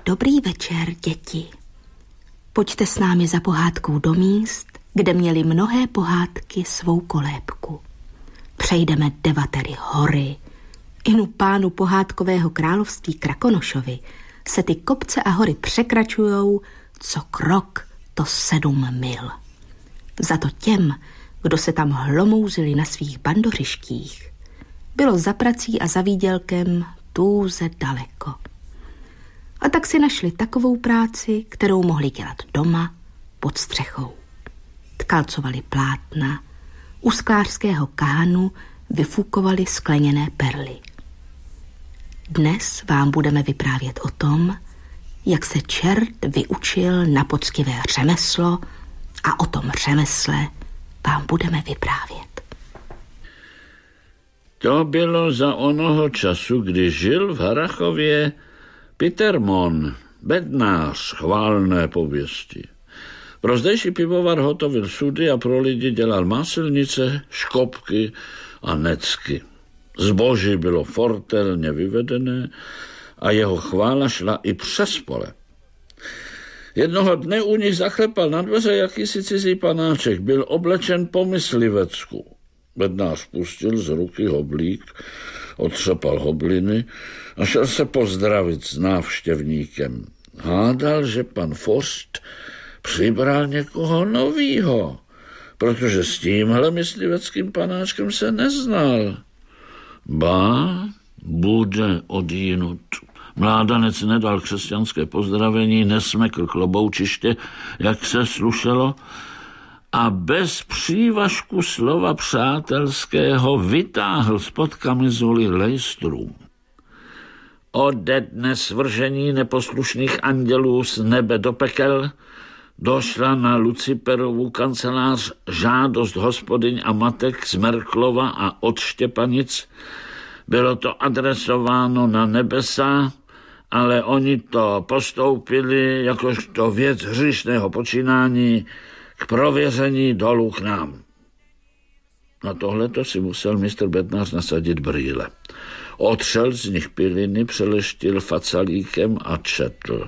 Dobrý večer, děti. Pojďte s námi za pohádkou do míst, kde měly mnohé pohádky svou kolébku. Přejdeme 9 hory. Inu pánu pohádkového království Krakonošovi se ty kopce a hory překračujou co krok, to 7 mil. Za to těm, kdo se tam hlomouzili na svých bandořištích, bylo za prací a za výdělkem tůze daleko. A tak si našli takovou práci, kterou mohli dělat doma pod střechou. Tkalcovali plátna, u sklářského kánu vyfukovali skleněné perly. Dnes vám budeme vyprávět o tom, jak se čert vyučil na poctivé řemeslo a o tom řemesle vám budeme vyprávět. To bylo za onoho času, kdy žil v Harrachově Pitermon, bednář chválné pověsti. Pro zdejší pivovar hotovil sudy a pro lidi dělal máselnice, škopky a necky. Zboží bylo fortelně vyvedené a jeho chvála šla i přes pole. Jednoho dne u nich zaklepal na dveře jakýsi cizí panáček, byl oblečen po myslivecku. Bednář pustil z ruky hoblík, otřepal hobliny a šel se pozdravit s návštěvníkem. Hádal, že pan Forst přibral někoho novýho, protože s tímhle mysliveckým panáčkem se neznal. Ba, bude odjinut. Mládanec nedal křesťanské pozdravení, nesmekl kloboučiště, jak se slušelo, a bez přívažku slova přátelského vytáhl spod kamizoly lejstru. Ode dne svržení neposlušných andělů z nebe do pekel došla na Luciperovu kancelář žádost hospodyň a matek z Merklova a od Štěpanic. Bylo to adresováno na nebesa, ale oni to postoupili jakožto věc hříšného počínání k prověření dolů k nám. Na tohleto si musel mistr bednář nasadit brýle. Otřel z nich piliny, přeleštil facalíkem a četl.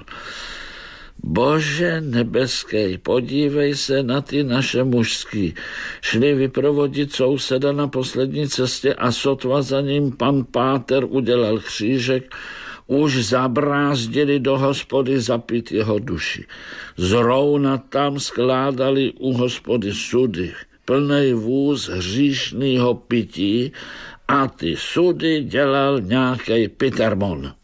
Bože nebeský, podívej se na ty naše mužský. Šli vyprovodit souseda na poslední cestě a sotva za ním pan Páter udělal křížek, už zabrázdili do hospody zapít jeho duši. Zrovna tam skládali u hospody sudy, plnej vůz hříšnýho pití a ty sudy dělal nějaký Pitermon.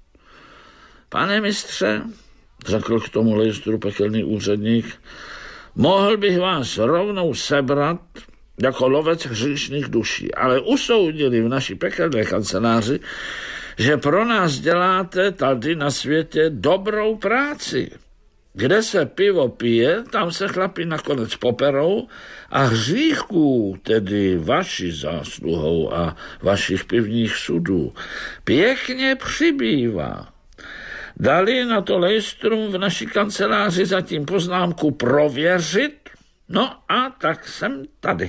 Pane mistře, řekl k tomu lejstru pekelný úředník, mohl bych vás rovnou sebrat jako lovec hříšných duší, ale usoudili v naší pekelné kanceláři, že pro nás děláte tady na světě dobrou práci. Kde se pivo pije, tam se chlapi nakonec poperou a hříchů, tedy vaší zásluhou a vašich pivních sudů, pěkně přibývá. Dali na to lejstrum v naší kanceláři zatím poznámku prověřit, no a tak jsem tady.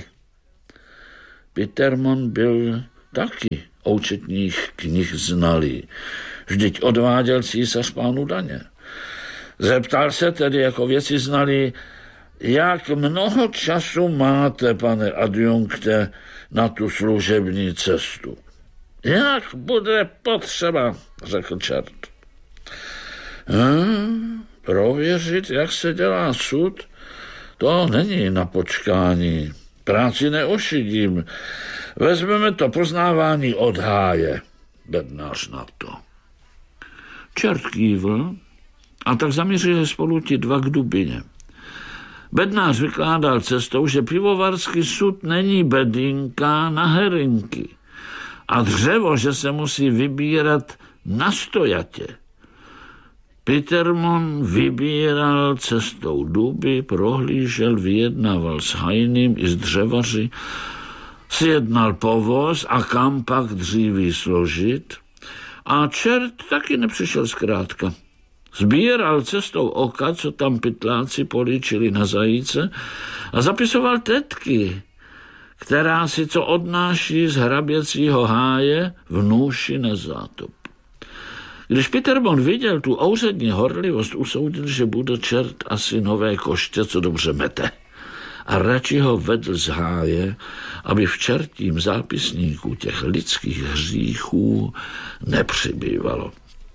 Pitermon byl taky účetních knih znalý. Vždyť odváděl císař pánu daně. Zeptal se tedy jako věci znalý, jak mnoho času máte, pane adjunkte, na tu služební cestu. Jak bude potřeba, řekl čert. Prověřit, jak se dělá sud, to není na počkání. Práci neošidím. Vezmeme to poznávání od háje. Bednář na to. Čert kývl a tak zamířili spolu ti dva k Dubině. Bednář vykládal cestou, že pivovarský sud není bedinka na herinky a dřevo, že se musí vybírat na stojatě. Pitermon vybíral cestou duby, prohlížel, vyjednával s hajným i s dřevaři, sjednal povoz a kam pak dříví složit. A čert taky nepřišel zkrátka. Sbíral cestou oka, co tam pytláci políčili na zajíce a zapisoval tetky, která si co odnáší z hraběcího háje v nůši nezátop. Když Petermon viděl tu ouřední horlivost, usoudil, že bude čert asi nové koště, co dobře mete. A radši ho vedl z háje, aby v čertím zápisníku těch lidských hříchů nepřibývalo.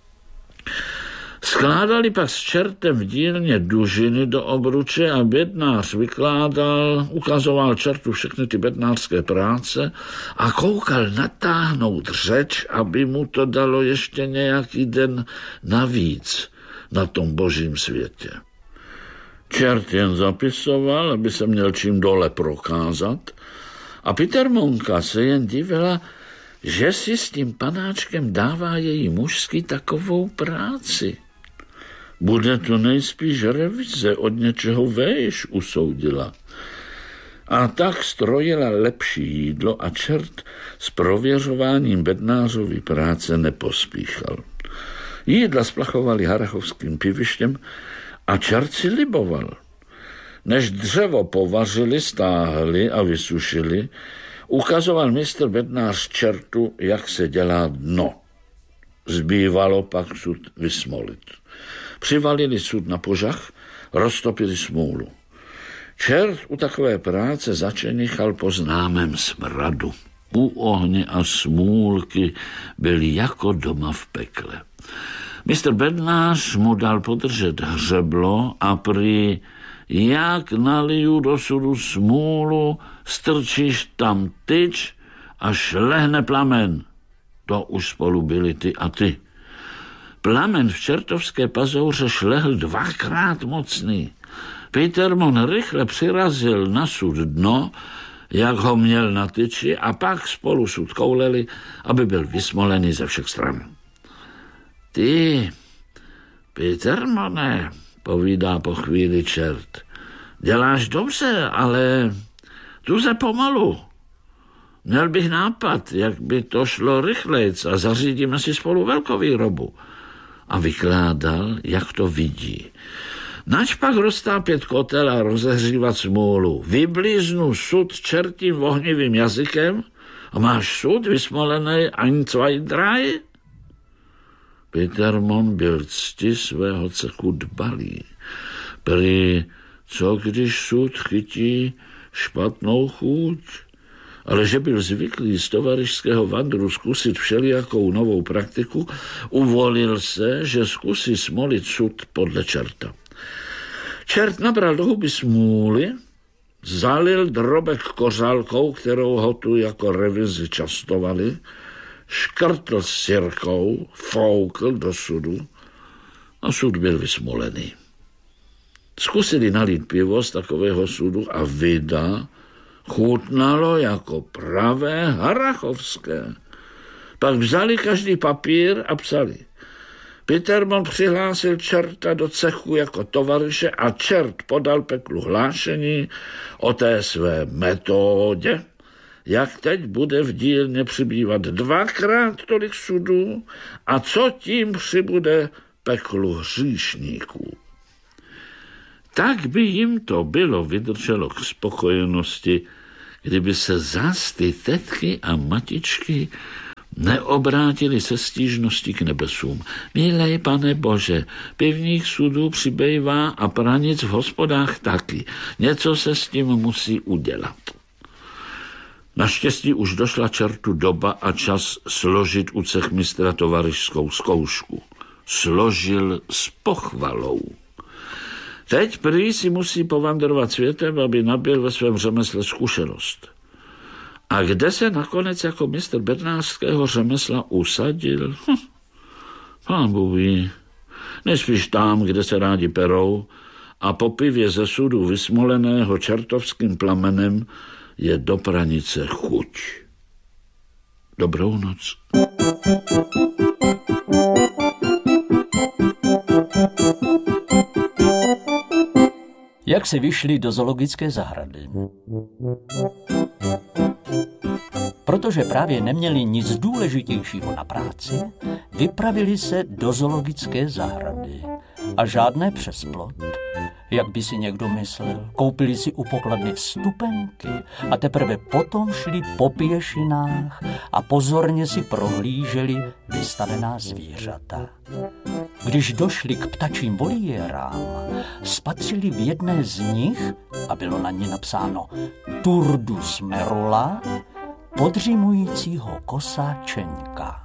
Skládali pak s čertem v dílně dužiny do obruče a bednář ukazoval čertu všechny ty bednářské práce a koukal natáhnout řeč, aby mu to dalo ještě nějaký den navíc na tom božím světě. Čert jen zapisoval, aby se měl čím dole prokázat, a Petermonka se jen divila, že si s tím panáčkem dává její mužský takovou práci. Bude to nejspíš revize od něčeho vejš, usoudila. A tak strojila lepší jídlo a čert s prověřováním bednářovy práce nepospíchal. Jídla splachovali harachovským pivištěm a čert si liboval. Než dřevo povařili, stáhli a vysušili, ukazoval mistr bednář čertu, jak se dělá dno. Zbývalo pak sud vysmolit. Přivalili sud na požah, roztopili smůlu. Čert u takové práce začenichal po známém smradu. U ohně a smůlky byli jako doma v pekle. Mistr bednář mu dal podržet hřeblo a prý: jak naliju do sudu smůlu, strčíš tam tyč a šlehne plamen. To už spolu byli ty a ty. Plamen v čertovské pazouře šlehl 2krát mocný. Petermon rychle přirazil na sud dno, jak ho měl na tyči, a pak spolu sud kouleli, aby byl vysmolený ze všech stran. Ty, Petermone, povídá po chvíli čert, děláš dobře, ale tuze pomalu. Měl bych nápad, jak by to šlo rychlejc a zařídíme si spolu velkovýrobu. A vykládal, jak to vidí. Nač pak roztápět kotel a rozehřívat smůlu. Vyblíznu sud čertím ohnivým jazykem a máš sud vysmolený ein, zwei, drei? Petermon byl cti svého cechu dbalý. Prý, co když sud chytí špatnou chuť? Ale že byl zvyklý z tovarišského vandru zkusit všelijakou novou praktiku, uvolil se, že zkusí smolit sud podle čerta. Čert nabral do huby smůly, zalil drobek kořálkou, kterou ho tu jako revizi častovali, škrtl sirkou, foukl do sudu a sud byl vysmolený. Zkusili nalít pivo z takového sudu a vida chutnalo jako pravé harachovské. Pak vzali každý papír a psali. Petermon přihlásil čerta do cechu jako tovaryše a čert podal peklu hlášení o té své metodě, jak teď bude v dílně přibývat 2krát tolik sudů a co tím přibude peklu hříšníků. Tak by jim to bylo vydrželo k spokojenosti, kdyby se zas ty tetky a matičky neobrátili se stížností k nebesům. Milej Pane Bože, pivních sudů přibývá a pranic v hospodách taky. Něco se s tím musí udělat. Naštěstí už došla čertu doba a čas složit u cechmistra tovarišskou zkoušku. Složil s pochvalou. Teď prý si musí povandrovat světem, aby nabyl ve svém řemesle zkušenost. A kde se nakonec jako mistr bednářského řemesla usadil? Pán Bůh ví. Nejspíš tam, kde se rádi perou a po pivě ze sudu vysmoleného čertovským plamenem je do pranice chuť. Dobrou noc. Jak si vyšli do zoologické zahrady. Protože právě neměli nic důležitějšího na práci, vypravili se do zoologické zahrady a žádné přes plot Jak by si někdo myslel, koupili si u pokladny vstupenky a teprve potom šli po pěšinách a pozorně si prohlíželi vystavená zvířata. Když došli k ptačím voliérám, spatřili v jedné z nich, a bylo na ní napsáno Turdus merula, podřimujícího kosa Čeňka.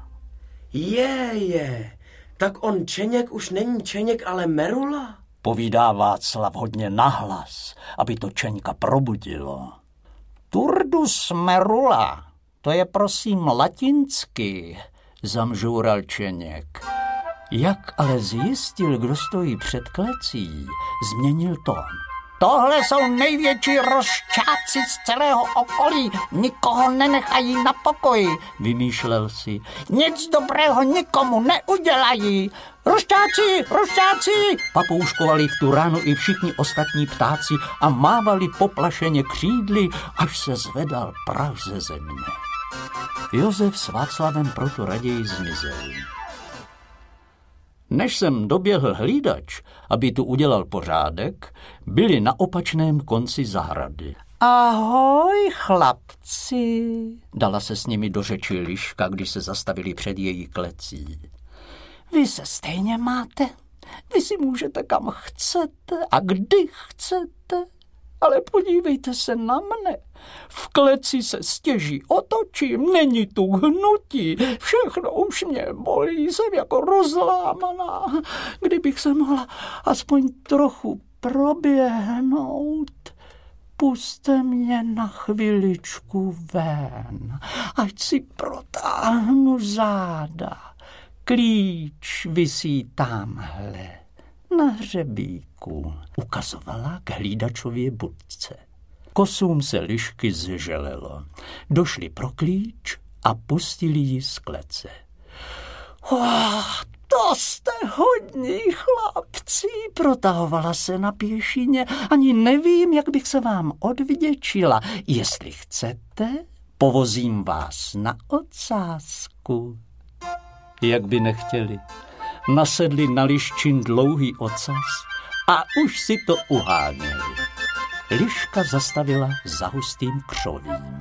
Tak on Čeněk už není Čeněk, ale merula? Povídá Václav hodně nahlas, aby to Čeňka probudilo. Turdus merula, to je prosím latinsky, zamžoural Čeněk. Jak ale zjistil, kdo stojí před klecí, změnil tón. Tohle jsou největší rošťáci z celého okolí, nikoho nenechají na pokoji, vymýšlel si. Nic dobrého nikomu neudělají. Rošťáci, papouškovali v tu ránu i všichni ostatní ptáci a mávali poplašeně křídly, až se zvedal prach ze země. Josef s Václavem proto raději zmizeli. Než jsem doběhl hlídač, aby tu udělal pořádek, byli na opačném konci zahrady. Ahoj, chlapci, dala se s nimi do řeči Liška, když se zastavili před její klecí. Vy se stejně máte, vy si můžete kam chcete a kdy chcete, ale podívejte se na mne. V kleci se stěží otočím, není tu hnutí, všechno už mě bolí, jsem jako rozlámaná. Kdybych se mohla aspoň trochu proběhnout, pusťte mě na chviličku ven, ať si protáhnu záda. Klíč visí tamhle na hřebíku, ukazovala k hlídačově budce. Kosům se Lišky zželelo. Došli pro klíč a pustili ji z klece. To jste hodní chlapci, protahovala se na pěšině. Ani nevím, jak bych se vám odvděčila. Jestli chcete, povozím vás na ocásku. Jak by nechtěli. Nasedli na Liščin dlouhý ocas a už si to uháněli. Liška zastavila za hustým křovím.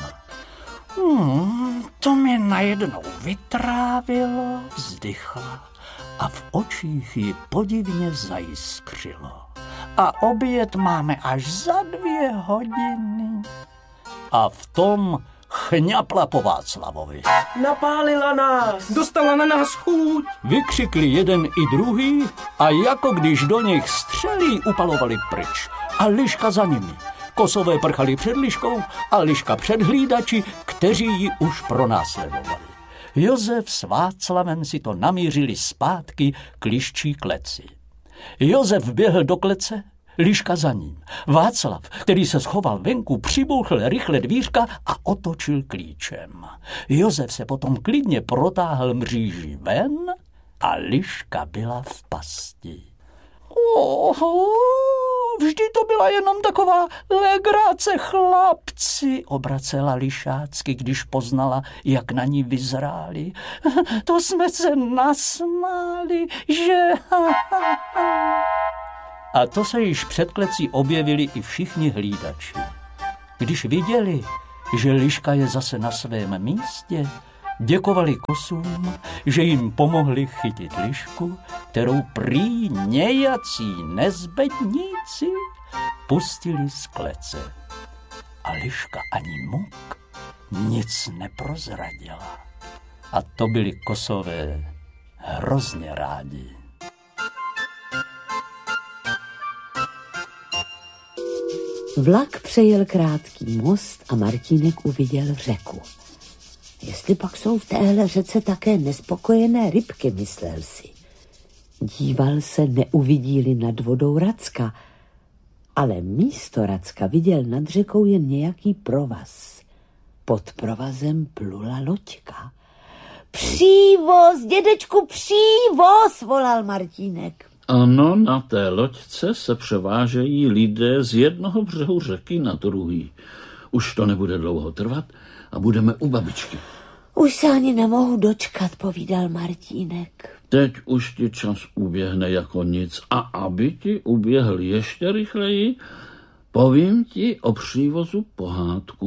To mě najednou vytrávilo, vzdychla a v očích ji podivně zajiskřilo. A oběd máme až za 2 hodiny. A v tom chňapla po Václavovi. Napálila nás. Dostala na nás chuť. Vykřikli jeden i druhý a jako když do nich střelí, upalovali pryč. A Liška za nimi. Kosové prchali před Liškou a Liška před hlídači, kteří ji už pronásledovali. Josef s Václavem si to namířili zpátky k Liščí kleci. Josef běhl do klece, Liška za ním. Václav, který se schoval venku, přibouchl rychle dvířka a otočil klíčem. Josef se potom klidně protáhl mříží ven a Liška byla v pasti. Vždy to byla jenom taková legrace, chlapci, obracela Lišácky, když poznala, jak na ní vyzráli. To jsme se nasmáli, že... A to se již před klecí objevili i všichni hlídači. Když viděli, že Liška je zase na svém místě, děkovali kosům, že jim pomohli chytit Lišku, kterou prý nějací nezbedníci pustili z klece. A Liška ani muk nic neprozradila. A to byli kosové hrozně rádi. Vlak přejel krátký most a Martínek uviděl řeku. Jestli pak jsou v téhle řece také nespokojené rybky, myslel si. Díval se, neuvidí-li nad vodou Racka, ale místo Racka viděl nad řekou jen nějaký provaz. Pod provazem plula loďka. Přívoz, dědečku, přívoz, volal Martínek. Ano, na té loďce se převážejí lidé z jednoho břehu řeky na druhý. Už to nebude dlouho trvat a budeme u babičky. Už se ani nemohu dočkat, povídal Martínek. Teď už ti čas uběhne jako nic a aby ti uběhl ještě rychleji, povím ti o přívozu pohádku.